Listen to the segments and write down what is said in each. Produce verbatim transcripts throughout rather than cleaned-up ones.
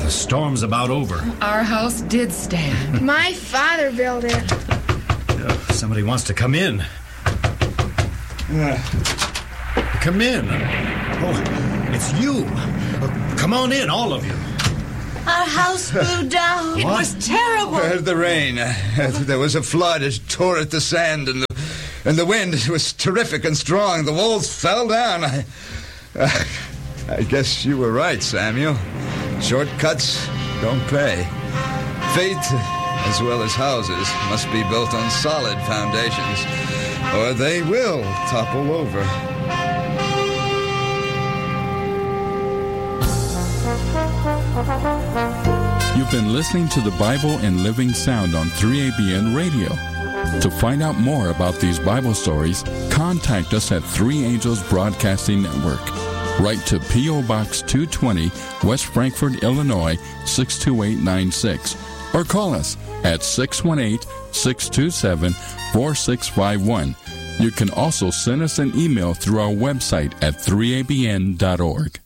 The storm's about over. Our house did stand. My father built it. Oh, somebody wants to come in. Uh, come in. Oh, it's you. Uh, come on in, all of you. Our house blew down. It What? was terrible. Uh, the rain. Uh, there was a flood. It tore at the sand, and the, and the wind was terrific and strong. The walls fell down. I, uh, I guess you were right, Samuel. Shortcuts don't pay. Faith, as well as houses, must be built on solid foundations, or they will topple over. You've been listening to the Bible in Living Sound on three A B N Radio. To find out more about these Bible stories, contact us at Three Angels Broadcasting Network. Write to P O. Box two twenty, West Frankfort, Illinois, six two eight nine six. Or call us at six one eight, six two seven, four six five one. You can also send us an email through our website at three a b n dot org.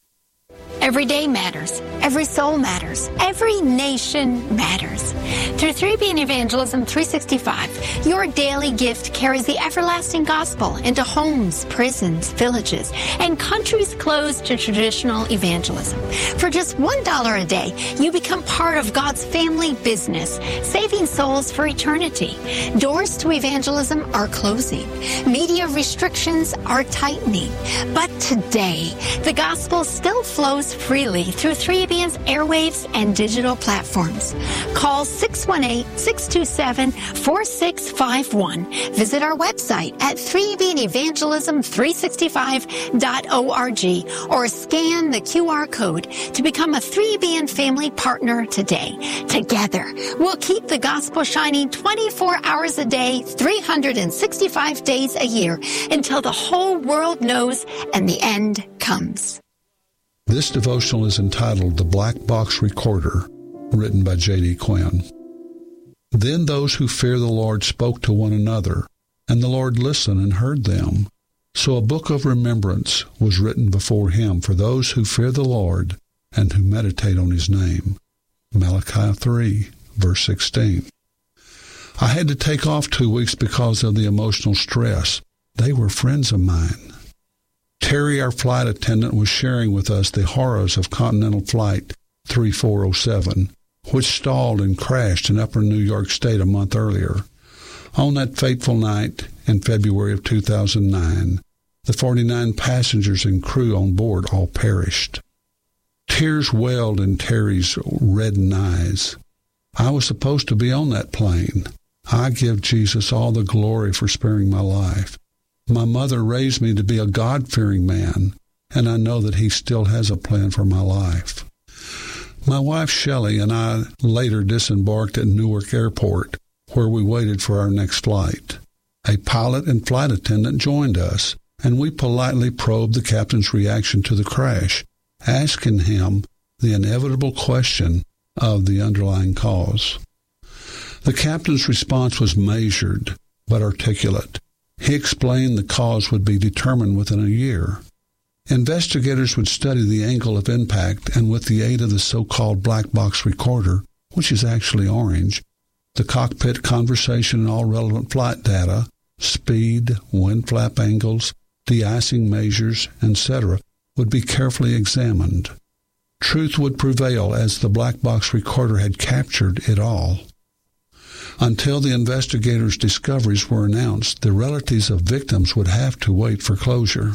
Every day matters. Every soul matters. Every nation matters. Through three B N Evangelism three sixty-five, your daily gift carries the everlasting gospel into homes, prisons, villages, and countries closed to traditional evangelism. For just one dollar a day, you become part of God's family business, saving souls for eternity. Doors to evangelism are closing. Media restrictions are tightening. But today, the gospel still flows freely through three A B N's airwaves and digital platforms. Call six one eight, six two seven, four six five one. Visit our website at three B N evangelism three sixty-five dot org or scan the Q R code to become a three B N family partner today. Together, we'll keep the gospel shining twenty-four hours a day, three hundred sixty-five days a year until the whole world knows and the end comes. This devotional is entitled The Black Box Recorder, written by J D Quinn. Then those who fear the Lord spoke to one another, and the Lord listened and heard them. So a book of remembrance was written before him for those who fear the Lord and who meditate on his name. Malachi three, verse sixteen. I had to take off two weeks because of the emotional stress. They were friends of mine. Terry, our flight attendant, was sharing with us the horrors of Continental Flight three four oh seven, which stalled and crashed in upper New York State a month earlier. On that fateful night in February of two thousand nine, the forty-nine passengers and crew on board all perished. Tears welled in Terry's reddened eyes. I was supposed to be on that plane. I give Jesus all the glory for sparing my life. My mother raised me to be a God-fearing man, and I know that he still has a plan for my life. My wife, Shelley, and I later disembarked at Newark Airport, where we waited for our next flight. A pilot and flight attendant joined us, and we politely probed the captain's reaction to the crash, asking him the inevitable question of the underlying cause. The captain's response was measured but articulate. He explained the cause would be determined within a year. Investigators would study the angle of impact, and with the aid of the so-called black box recorder, which is actually orange, the cockpit conversation and all relevant flight data, speed, wind flap angles, de-icing measures, et cetera, would be carefully examined. Truth would prevail as the black box recorder had captured it all. Until the investigators' discoveries were announced, the relatives of victims would have to wait for closure.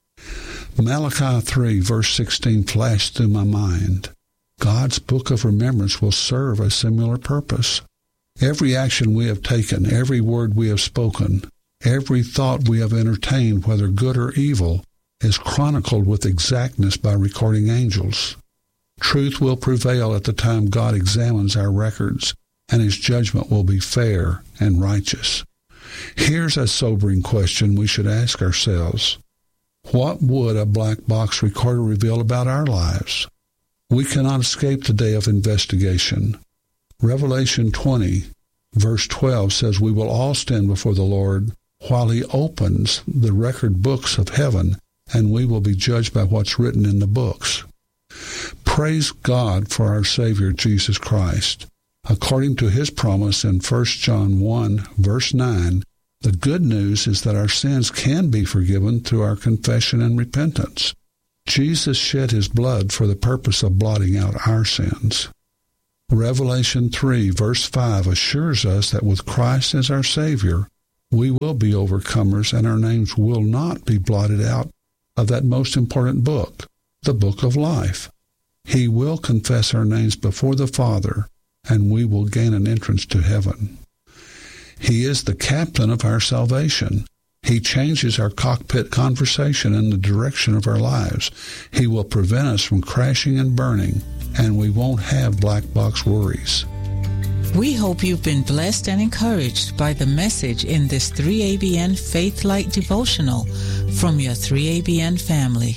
Malachi three, verse sixteen flashed through my mind. God's book of remembrance will serve a similar purpose. Every action we have taken, every word we have spoken, every thought we have entertained, whether good or evil, is chronicled with exactness by recording angels. Truth will prevail at the time God examines our records, and his judgment will be fair and righteous. Here's a sobering question we should ask ourselves. What would a black box recorder reveal about our lives? We cannot escape the day of investigation. Revelation twenty, verse twelve says we will all stand before the Lord while he opens the record books of heaven, and we will be judged by what's written in the books. Praise God for our Savior Jesus Christ. According to his promise in First John one, verse nine, the good news is that our sins can be forgiven through our confession and repentance. Jesus shed his blood for the purpose of blotting out our sins. Revelation three, verse five assures us that with Christ as our Savior, we will be overcomers and our names will not be blotted out of that most important book, the book of life. He will confess our names before the Father, and we will gain an entrance to heaven. He is the captain of our salvation. He changes our cockpit conversation in the direction of our lives. He will prevent us from crashing and burning, and we won't have black box worries. We hope you've been blessed and encouraged by the message in this three A B N Faith Light devotional from your three A B N family.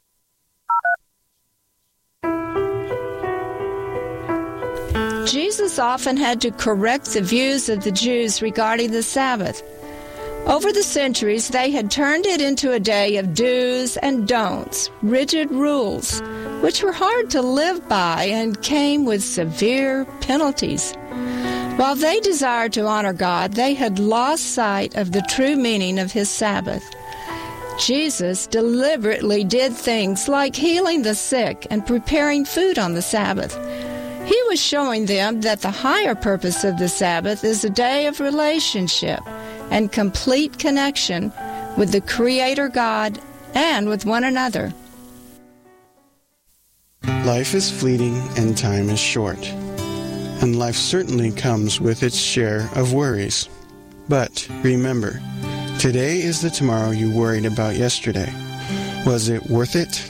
Jesus often had to correct the views of the Jews regarding the Sabbath. Over the centuries, they had turned it into a day of do's and don'ts, rigid rules, which were hard to live by and came with severe penalties. While they desired to honor God, they had lost sight of the true meaning of his Sabbath. Jesus deliberately did things like healing the sick and preparing food on the Sabbath. He was showing them that the higher purpose of the Sabbath is a day of relationship and complete connection with the Creator God and with one another. Life is fleeting and time is short. And life certainly comes with its share of worries. But remember, today is the tomorrow you worried about yesterday. Was it worth it?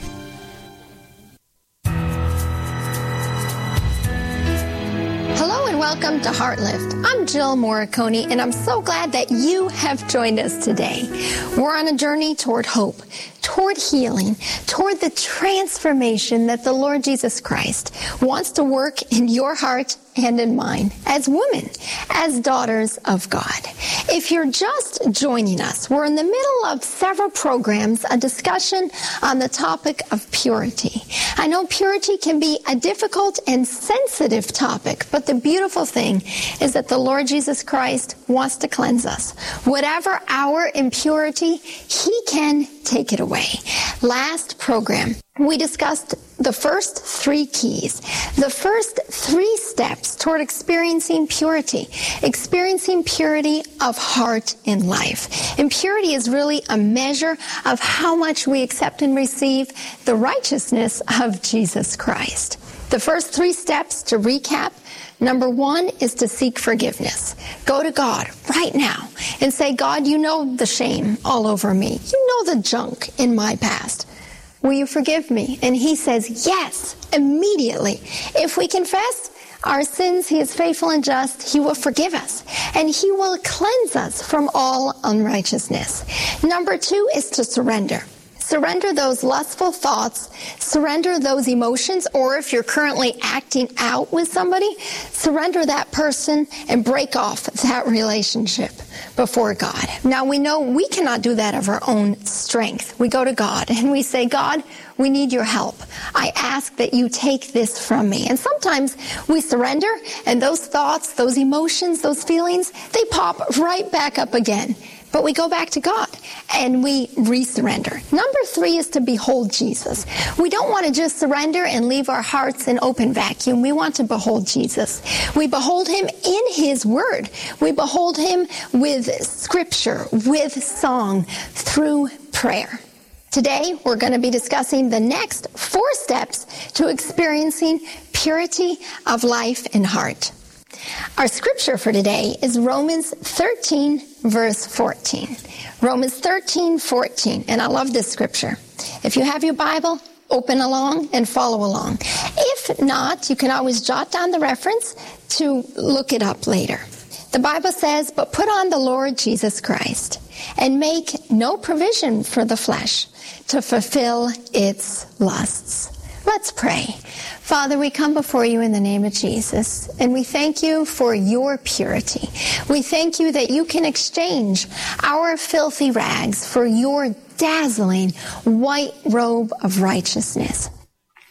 Welcome to Heartlift. I'm Jill Morricone, and I'm so glad that you have joined us today. We're on a journey toward hope, toward healing, toward the transformation that the Lord Jesus Christ wants to work in your heart and in mine as women, as daughters of God. If you're just joining us, we're in the middle of several programs, a discussion on the topic of purity. I know purity can be a difficult and sensitive topic, but the beautiful thing is that the Lord Jesus Christ wants to cleanse us. Whatever our impurity, he can take it away. Last program, we discussed the first three keys, the first three steps toward experiencing purity, experiencing purity of heart and life. And purity is really a measure of how much we accept and receive the righteousness of Jesus Christ. The first three steps, to recap, number one is to seek forgiveness. Go to God right now and say, God, you know the shame all over me. You know the junk in my past. Will you forgive me? And he says, yes, immediately. If we confess our sins, he is faithful and just. He will forgive us, and he will cleanse us from all unrighteousness. Number two is to surrender. Surrender those lustful thoughts, surrender those emotions, or if you're currently acting out with somebody, surrender that person and break off that relationship before God. Now, we know we cannot do that of our own strength. We go to God and we say, God, we need your help. I ask that you take this from me. And sometimes we surrender, and those thoughts, those emotions, those feelings, they pop right back up again. But we go back to God and we resurrender. Number three is to behold Jesus. We don't want to just surrender and leave our hearts in open vacuum. We want to behold Jesus. We behold him in his word. We behold him with scripture, with song, through prayer. Today, we're going to be discussing the next four steps to experiencing purity of life and heart. Our scripture for today is Romans thirteen, verse fourteen. Romans thirteen, fourteen. And I love this scripture. If you have your Bible, open along and follow along. If not, you can always jot down the reference to look it up later. The Bible says, but put on the Lord Jesus Christ and make no provision for the flesh to fulfill its lusts. Let's pray. Father, we come before you in the name of Jesus, and we thank you for your purity. We thank you that you can exchange our filthy rags for your dazzling white robe of righteousness.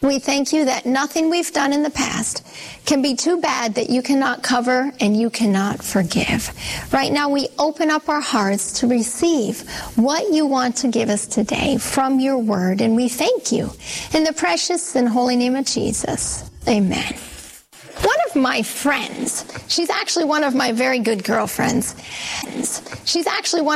We thank you that nothing we've done in the past can be too bad that you cannot cover and you cannot forgive. Right now we open up our hearts to receive what you want to give us today from your word, and we thank you. In the precious and holy name of Jesus, amen. One of my friends, she's actually one of my very good girlfriends. She's actually one